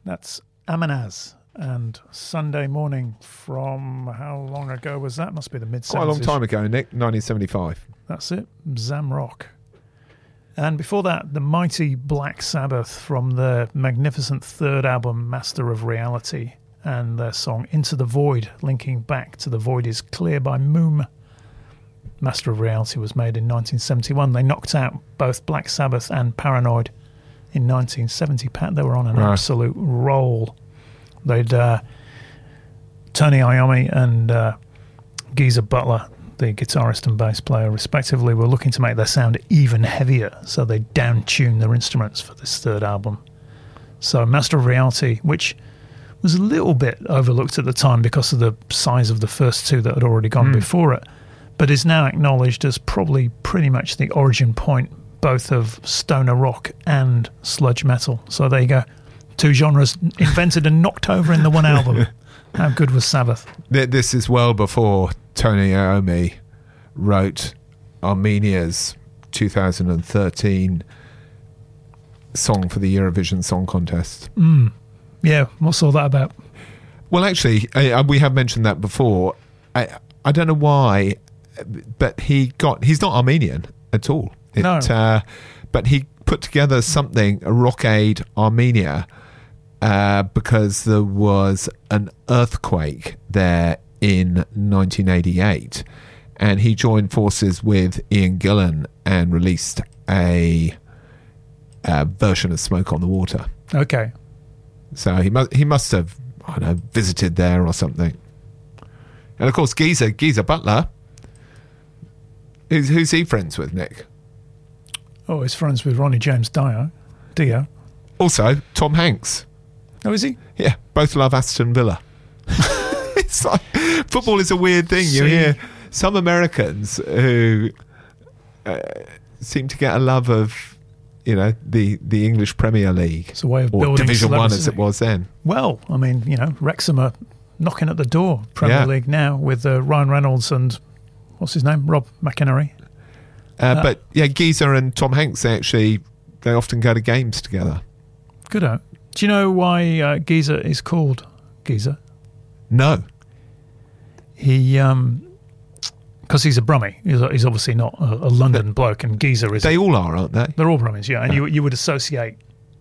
That's Amanaz. And Sunday Morning from how long ago was that? Must be the mid-70s. Quite a long time ago, Nick. 1975. That's it. Zamrock. And before that, the mighty Black Sabbath from their magnificent third album, Master of Reality, and their song Into the Void, linking back to The Void is Clear by Moom. Master of Reality was made in 1971. They knocked out both Black Sabbath and Paranoid in 1970. Pat, they were on an absolute roll. They'd Tony Iommi and Geezer Butler, the guitarist and bass player respectively, were looking to make their sound even heavier, so they down-tuned their instruments for this third album. So Master of Reality, which was a little bit overlooked at the time because of the size of the first two that had already gone before it, but is now acknowledged as probably pretty much the origin point both of stoner rock and sludge metal. So there you go. Two genres invented and knocked over in the one album. How good was Sabbath? This is well before Tony Iommi wrote Armenia's 2013 song for the Eurovision Song Contest. Yeah, what's all that about? Well, actually, we have mentioned that before. I don't know why, but he's not Armenian at all. No. But he put together something, a Rock Aid Armenia, because there was an earthquake there in 1988, and he joined forces with Ian Gillan and released a version of Smoke on the Water. Okay. So he must have, I don't know, visited there or something. And of course, Geezer Butler, who's he friends with, Nick? Oh, he's friends with Ronnie James Dio. Also, Tom Hanks. Oh, is he? Yeah, both love Aston Villa. It's like, football is a weird thing. You hear some Americans who seem to get a love of, the English Premier League. It's a way of or building Division 1 as it was then. Well, I mean, Wrexham are knocking at the door, Premier League now, with Ryan Reynolds and, what's his name, Rob McInerney. But yeah, Geezer and Tom Hanks, they often go to games together. Good. Do you know why Geezer is called Geezer? No. He, because he's a Brummie. He's obviously not a London bloke, and Geezer is. They all are, aren't they? They're all Brummies, yeah. And you would associate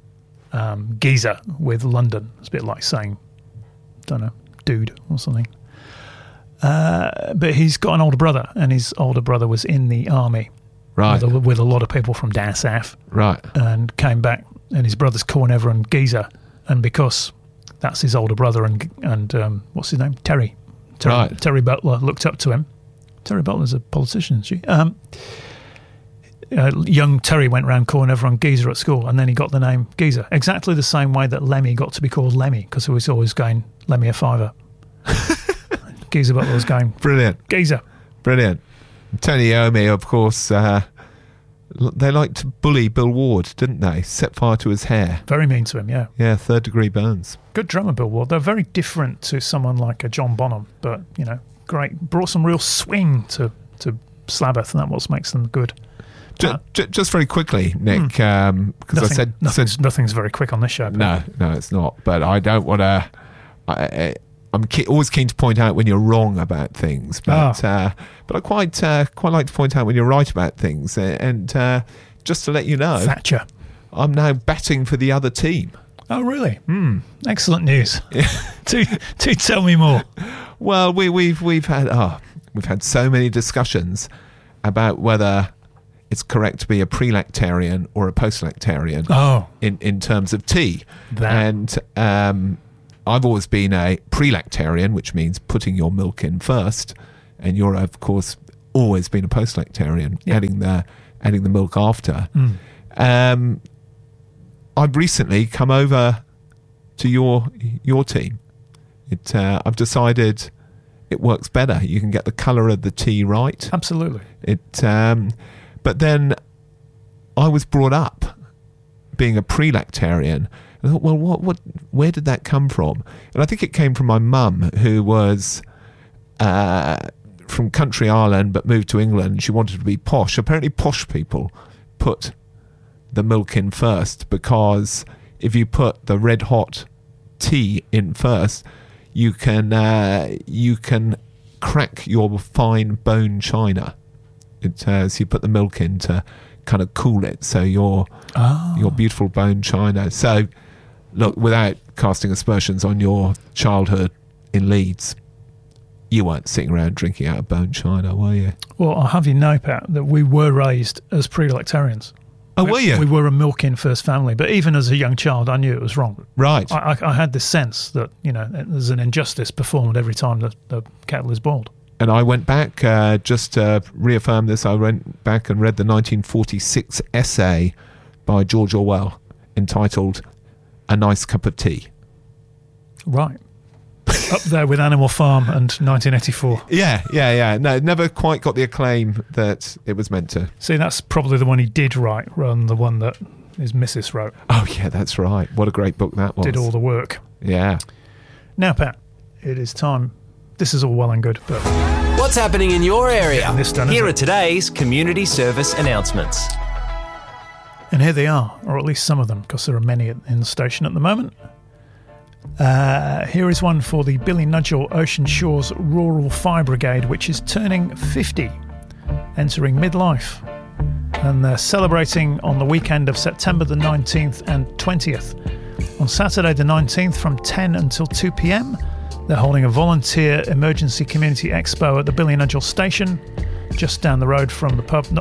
Geezer with London. It's a bit like saying, don't know, dude or something. But he's got an older brother, and his older brother was in the army. Right. With a lot of people from down south. Right. And came back, and his brother's calling everyone Geezer. And because that's his older brother and what's his name? Terry. Right. Terry Butler looked up to him. Terry Butler's a politician, isn't she? Young Terry went around calling everyone Geezer at school, and then he got the name Geezer. Exactly the same way that Lemmy got to be called Lemmy, because he was always going, Lemmy a fiver. Geezer Butler was going, brilliant. Geezer. Brilliant. Tony Iommi, of course, they liked to bully Bill Ward, didn't they? Set fire to his hair. Very mean to him, yeah. Yeah, 3rd-degree burns. Good drummer, Bill Ward. They're very different to someone like a John Bonham, but, great. Brought some real swing to Sabbath, and that's what makes them good. Just very quickly, Nick, because I said... Nothing's very quick on this show. No, it's not. But I don't want to... I'm always keen to point out when you're wrong about things, but I quite like to point out when you're right about things. And just to let you know, Thatcher, I'm now batting for the other team. Oh, really? Excellent news. Do tell me more. Well, we've had so many discussions about whether it's correct to be a pre-lactarian or a post-lactarian. Oh, in terms of tea, and I've always been a pre-lactarian, which means putting your milk in first, and you're, of course, always been a post-lactarian, adding the milk after. I've recently come over to your team. I've decided it works better. You can get the colour of the tea right. Absolutely. But then I was brought up being a pre-lactarian. I thought, well, where did that come from? And I think it came from my mum, who was from country Ireland but moved to England. She wanted to be posh. Apparently posh people put the milk in first, because if you put the red hot tea in first, you can crack your fine bone china. So you put the milk in to kind of cool it, so your beautiful bone china. So look, without casting aspersions on your childhood in Leeds, you weren't sitting around drinking out of bone china, were you? Well, I'll have you know, Pat, that we were raised as pre-lactarians. Oh, were you? We were a milking first family, but even as a young child, I knew it was wrong. Right. I had this sense that, there's an injustice performed every time the kettle is boiled. And I went back, just to reaffirm this, I went back and read the 1946 essay by George Orwell entitled A Nice Cup of Tea. Right. Up there with Animal Farm and 1984. Yeah. No, never quite got the acclaim that it was meant to. See, that's probably the one he did write, rather than the one that his missus wrote. Oh, yeah, that's right. What a great book that was. Did all the work. Yeah. Now, Pat, it is time. This is all well and good, but... What's happening in your area? Done, here are today's community service announcements. And here they are, or at least some of them, because there are many in the station at the moment. Here is one for the Billy Nudgell Ocean Shores Rural Fire Brigade, which is turning 50, entering midlife. And they're celebrating on the weekend of September the 19th and 20th. On Saturday the 19th from 10 until 2 p.m, they're holding a volunteer emergency community expo at the Billy Nudgell station, just down the road from the pub.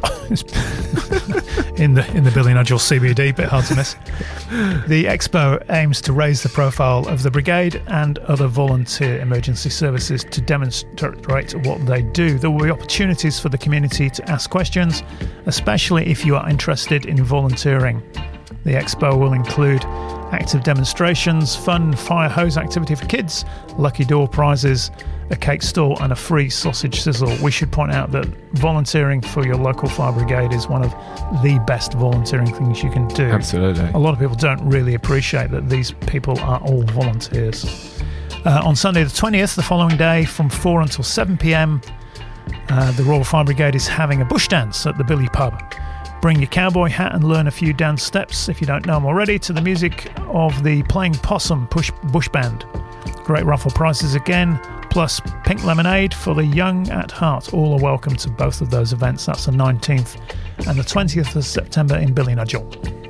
in the Billy Nudgell CBD, bit hard to miss. The expo aims to raise the profile of the brigade and other volunteer emergency services to demonstrate what they do. There will be opportunities for the community to ask questions, especially if you are interested in volunteering. The expo will include active demonstrations, fun fire hose activity for kids, lucky door prizes, a cake stall and a free sausage sizzle. We should point out that volunteering for your local fire brigade is one of the best volunteering things you can do. Absolutely. A lot of people don't really appreciate that these people are all volunteers. On Sunday the 20th, the following day, from 4 until 7 p.m, the Royal Fire Brigade is having a bush dance at the Billy Pub. Bring your cowboy hat and learn a few dance steps, if you don't know them already, to the music of the Playing Possum Bush Band. Great raffle prizes again, plus pink lemonade for the young at heart. All are welcome to both of those events. That's the 19th and the 20th of September in Billy Nudgell.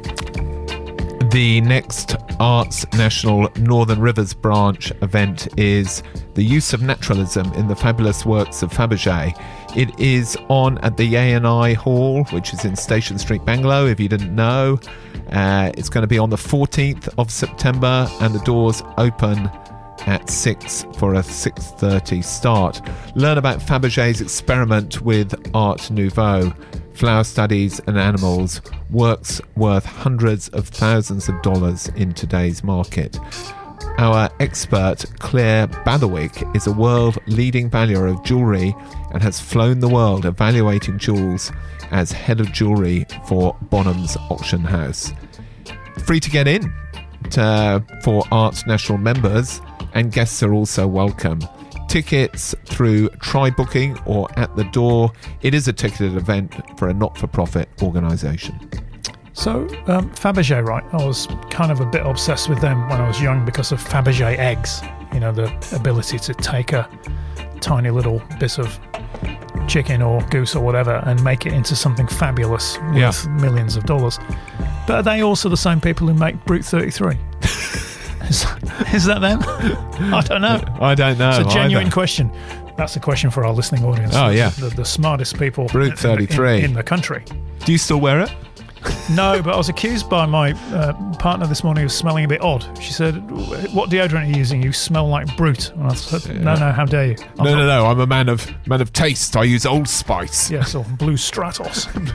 The next Arts National Northern Rivers branch event is the use of naturalism in the fabulous works of Fabergé. It is on at the A&I Hall, which is in Station Street, Bangalow, if you didn't know. It's going to be on the 14th of September, and the doors open at 6 for a 6:30 start. Learn about Fabergé's experiment with Art Nouveau, flower studies and animals, works worth hundreds of thousands of dollars in today's market. Our expert, Claire Batherwick, is a world-leading valuer of jewellery and has flown the world evaluating jewels as head of jewellery for Bonham's Auction House. Free to get in for Arts National members, and guests are also welcome. Tickets through Try Booking or at the door. It is a ticketed event for a not-for-profit organisation. So, Fabergé, right? I was kind of a bit obsessed with them when I was young because of Fabergé eggs. You know, the ability to take a tiny little bit of chicken or goose or whatever and make it into something fabulous worth millions of dollars. But are they also the same people who make Brute 33? Is that them? I don't know. I don't know. It's a genuine question. That's a question for our listening audience. Oh, yeah. The smartest people Brute 33. in the country. Do you still wear it? No, but I was accused by my partner this morning of smelling a bit odd. She said, "What deodorant are you using? You smell like Brute." And I said, "No, how dare you?" No. I'm a man of taste. I use Old Spice. Yes, or Blue Stratos.